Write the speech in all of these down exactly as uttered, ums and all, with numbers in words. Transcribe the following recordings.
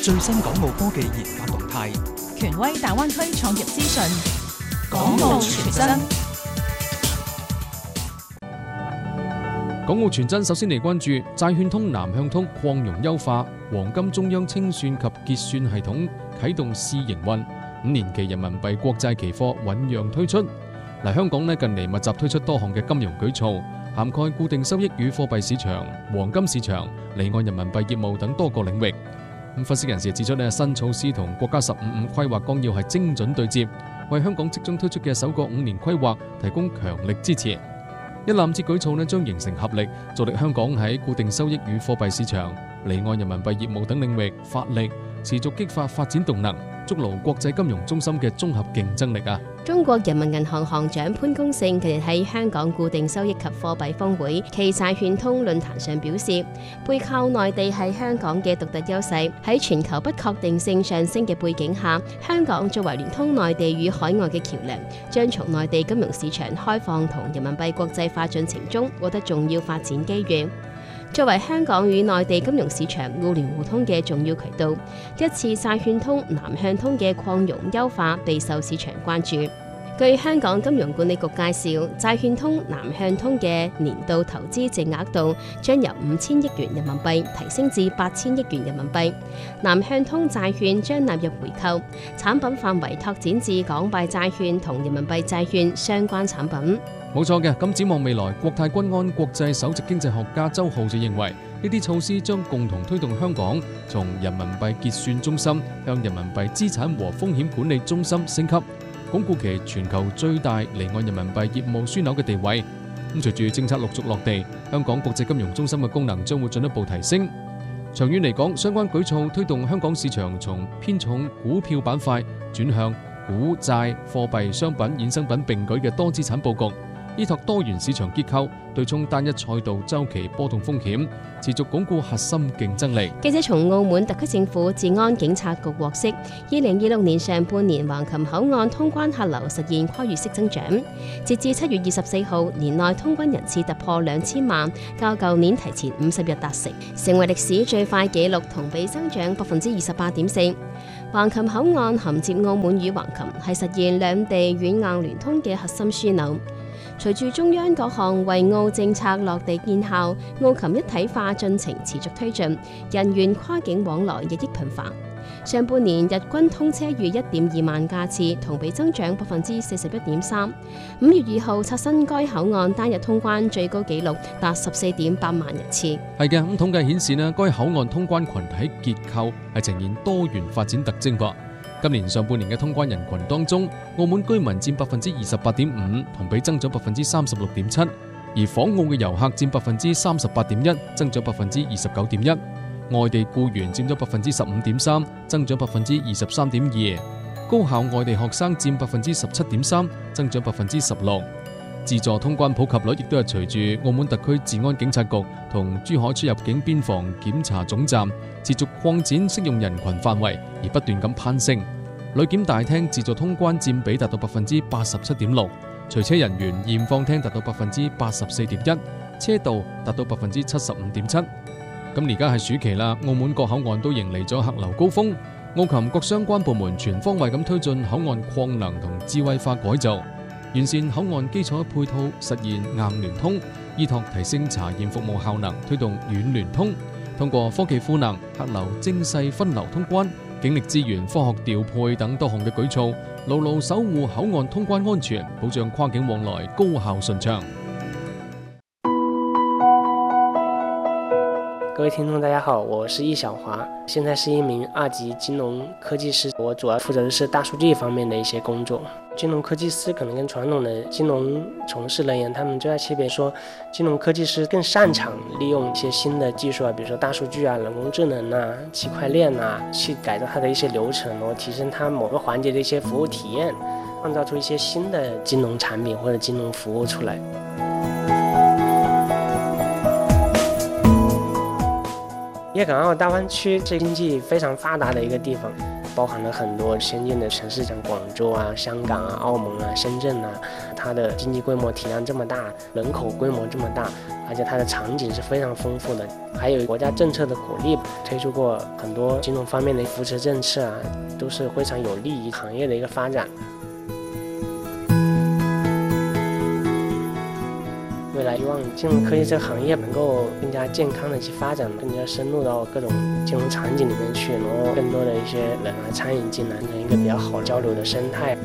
最新港澳科技研發動態， 權威大灣區創業資訊， 港澳傳真。 港澳傳真首先嚟關注債券通南向通擴容優化，黃金中央清算及結算系統啟動試營運，五年期人民幣國債期貨醞釀推出。嗱，香港咧近嚟密集推出多項嘅金融舉措，涵蓋固定收益與貨幣市場、黃金市場、離岸人民幣業務等多個領域。咁分析人士指出咧，新措施同國家十五五規劃綱要係精準對接，為香港即將推出嘅首個五年規劃提供強力支持。一攬子舉措咧將形成合力，助力香港喺固定收益與貨幣市場、離岸人民幣業務等領域發力，持續激發發展動能，築牢國際金融中心嘅綜合競爭力啊！ 中國人民銀行行長潘功勝近日喺香港固定收益及貨幣峰會暨債券通論壇上表示，背靠內地係香港嘅獨特優勢。喺全球不確定性上升嘅背景下，香港作為聯通內地與海外嘅橋樑，將從內地金融市場開放同人民幣國際化進程中獲得重要發展機遇。作為香港與內地金融市場互聯互通嘅重要渠道，一次債券通南向通嘅擴容優化備受市場關注。據香港金融管理局介紹，債券通南向通嘅年度投資淨額度將由五千億元人民幣提升至八千億元人民幣。南向通債券將納入回購，產品範圍拓展至港幣債券同人民幣債券相關產品。 冇錯嘅，咁展望未來，國泰君安國際首席經濟學家周浩就認為，呢啲措施將共同推動香港從人民幣結算中心向人民幣資產和風險管理中心升級，鞏固其全球最大離岸人民幣業務樞紐嘅地位。咁隨住政策陸續落地，香港國際金融中心嘅功能將會進一步提升。長遠嚟講，相關舉措推動香港市場從偏重股票板塊轉向股債貨幣商品衍生品並舉嘅多資產佈局，依託多元市場結構，對沖單一賽道週期波動風險，持續鞏固核心競爭力。 記者從澳門特區政府治安警察局獲悉，二零二六年上半年橫琴口岸通關客流實現跨越式增長，截至七月二十四號，年內通關人次突破兩千萬，較舊年提前五十日達成，成為歷史最快紀錄，同比增長百分之二十八點四。橫琴口岸銜接澳門與橫琴，係實現兩地軟硬聯通嘅核心樞紐。隨住中央各項惠澳政策落地見效，澳琴一體化進程持續推進，人員跨境往來日益頻繁。上半年日均通車逾一點二萬架次，同比增長百分之四十一點三。五月二號刷新該口岸單日通關最高紀錄，達十四點八萬人次。 係嘅，咁統計顯示呢，該口岸通關群體結構係呈現多元發展特徵噃。今年上半年嘅通關人群當中，澳門居民佔百分之二十八點五，同比增長百分之三十六點七；而訪澳嘅遊客佔百分之三十八點一，增長百分之二十九點一；外地僱員佔咗百分之十五點三，增長百分之二十三點二；高校外地學生佔百分之十七點三，增長百分之十六。自助通關普及率亦都係隨住澳門特區治安警察局同珠海出入境邊防檢查總站持續擴展適用人群範圍而不斷咁攀升。旅檢大廳自助通關佔比達到百分之八十七點六，隨車人員驗放廳達到百分之八十四點一，車道達到百分之七十五點七。咁而家係暑期啦，澳門各口岸都迎嚟咗客流高峰，澳琴各相關部門全方位咁推進口岸擴能同智慧化改造，完善口岸基礎配套，實現硬聯通，依託提升查驗服務效能，推動軟聯通，通過科技賦能、客流精細分流通關、警力資源科學調配等多項嘅舉措，牢牢守護口岸通關安全，保障跨境往來高效順暢。 各位聽眾大家好，我是易小華，現在是一名二級金融科技師，我主要負責的是大數據方面的一些工作。金融科技師可能跟傳統的金融從事人員，他們最大區別說，金融科技師更擅長利用一些新的技術啊，比如說大數據啊、人工智能啊、區塊鏈啊，去改造它的一些流程，然後提升它某個環節的一些服務體驗，創造出一些新的金融產品或者金融服務出來。粵港澳大灣區是經濟非常發達的一個地方，包含了很多先進的城市，像廣州啊、香港啊、澳門啊、深圳啊，它的經濟規模體量這麼大，人口規模這麼大， 而且它的场景是非常丰富的，还有国家政策的鼓励，推出过很多金融方面的扶持政策啊，都是非常有利于行业的一个发展。未来希望金融科技这个行业能够更加健康的去发展，更加深入到各种金融场景里面去，然后更多的一些人来参与进来，成一个比较好交流的生态。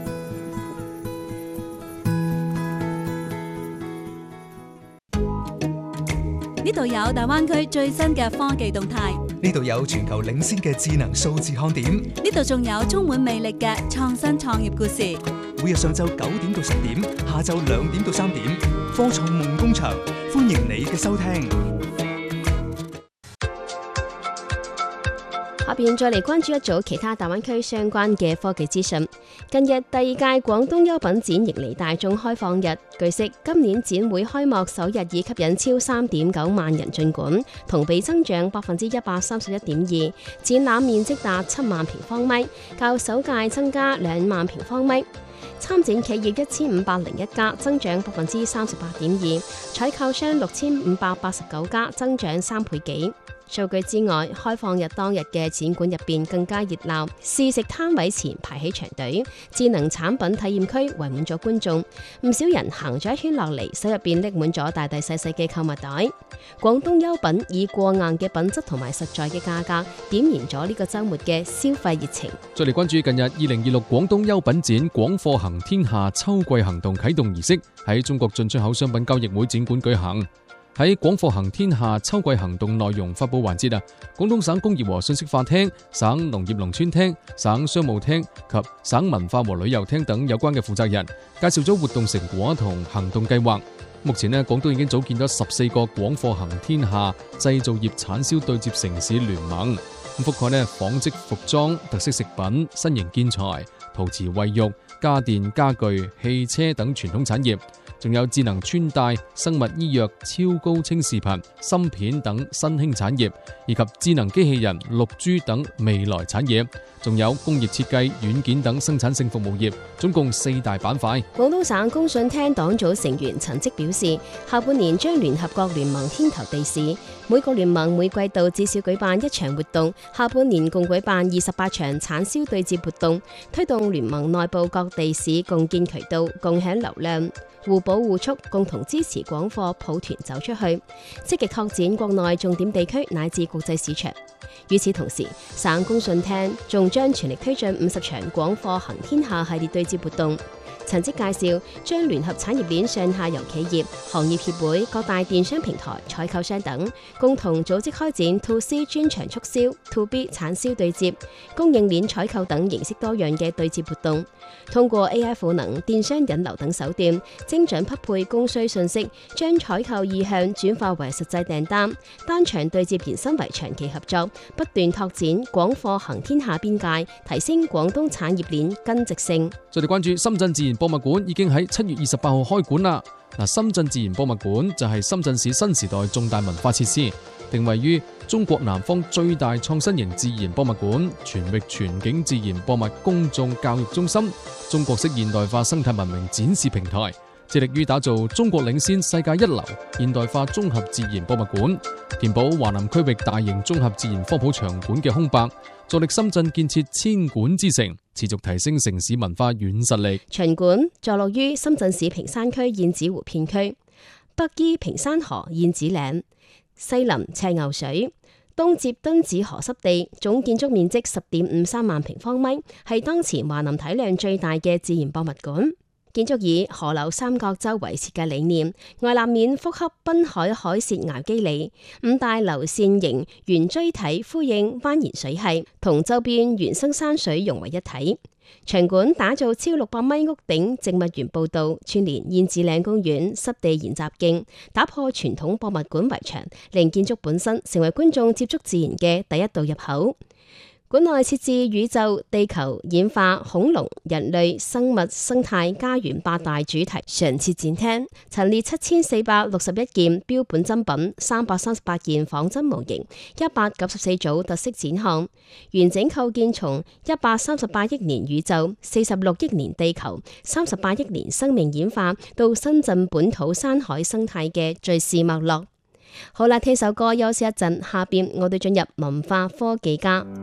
呢度有大灣區最新嘅科技動態， 呢度有全球領先嘅智能數字看點， 呢度仲有充滿魅力嘅創新創業故事。 每日上晝九點到十點，下晝兩點到三點，科創夢工場，歡迎你嘅收聽。 下邊再嚟關注一組其他大灣區相關嘅科技資訊。近日第二屆廣東優品展迎嚟大眾開放日，據悉今年展會開幕首日已吸引超三點九萬人進館，同比增長百分之一百三十一點二，展覽面積達七萬平方米，較首屆增加兩萬平方米。參展企業一千五百零一家，增長百分之三十八點二，採購商六千五百八十九家，增長三倍幾。數據之外，開放日當日嘅展館入邊更加熱鬧，試食攤位前排起長隊，智能產品體驗區圍滿咗觀眾，唔少人行咗一圈落嚟，手入邊拎滿咗大大細細嘅購物袋。廣東優品以過硬嘅品質同埋實在嘅價格，點燃咗呢個週末嘅消費熱情。 再嚟關注近日二零二六廣東優品展廣貨行天下秋季行動啟動儀式喺中國進出口商品交易會展館舉行。喺廣貨行天下秋季行動內容發佈環節啊，廣東省工業和信息化廳、省農業農村廳、省商務廳及省文化和旅遊廳等有關嘅負責人介紹咗活動成果同行動計劃。目前呢，廣東已經組建咗十四個廣貨行天下製造業產銷對接城市聯盟，覆蓋呢紡織服裝、特色食品、新型建材、陶瓷衛浴、家電家具、汽車等傳統產業。仲有智能穿戴、生物醫藥、超高清視頻、芯片等新興產業，以及智能機器人、六 G 等未來產業，仲有工業設計、軟件等生產性服務業，總共四大板塊。 廣東省工信廳黨組成員陳積表示，下半年將聯合各聯盟天頭地市，每個聯盟每季度至少舉辦一場活動，下半年共舉辦二十八場產銷對接活動，推動聯盟內部各地市共建渠道、共享流量。互補互促，共同支持廣貨抱團走出去，積極拓展國內重點地區乃至國際市場。與此同時，省工信廳仲將全力推進五十場廣貨行天下系列對接活動。陳積介紹，將聯合產業鏈上下游企業、行業協會、各大電商平台、採購商等，共同組織開展 To C 專場促銷、To B 產銷對接、供應鏈採購等形式多樣嘅對接活動，通過 A I 賦能、電商引流等手段，精準匹配供需信息，將採購意向轉化為實際訂單，單場對接延伸為長期合作，不斷拓展廣貨行天下邊界，提升廣東產業鏈根植性。 再嚟關注深圳自然博物館已經喺七月二十八號開館啦。嗱，深圳自然博物館就係深圳市新時代重大文化設施，定位於中國南方最大創新型自然博物館、全域全景自然博物公眾教育中心、中國式現代化生態文明展示平台，致力於打造中國領先、世界一流現代化綜合自然博物館，填補華南區域大型綜合自然科普場館嘅空白，助力深圳建設千館之城，持續提升城市文化軟實力。 巡館坐落於深圳市坪山區燕子湖片區，北依坪山河燕子嶺，西臨赤牛水，東接敦子河濕地，總建築面積十點五三萬平方米，係當前華南體量最大嘅自然博物館。建築以河流三角周圍設計理念，外立面複刻濱海海蝕崖肌理，五大流線型圓錐體呼應蜿蜒水系，同周邊原生山水融為一體。場館打造超六百米屋頂植物園步道，串連燕子嶺公園濕地研習徑，打破傳統博物館圍牆，令建築本身成為觀眾接觸自然嘅第一道入口。 館內設置宇宙、地球、演化、恐龍、人類、生物、生態、家園八大主題常設展廳，陳列七千四百六十一件標本珍品、三百三十八件仿真模型、一百九十四組特色展項，完整構建從一百三十八億年宇宙、四十六億年地球、三十八億年生命演化到深圳本土山海生態嘅敘事脈絡。好啦，聽首歌休息一陣，下邊我哋進入文化科技家。